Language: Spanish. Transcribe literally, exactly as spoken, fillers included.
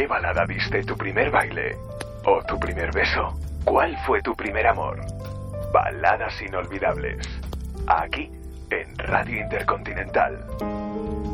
balada diste tu primer baile? ¿O tu primer beso? ¿Cuál fue tu primer amor? Baladas inolvidables. Aquí, en Radio Intercontinental.